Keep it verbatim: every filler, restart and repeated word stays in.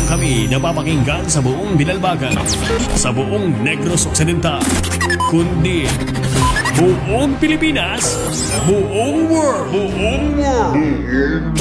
kami napapakinggan sa buong Binalbagan, sa buong Negros Occidental, kundi buong Pilipinas, buong world, buong world.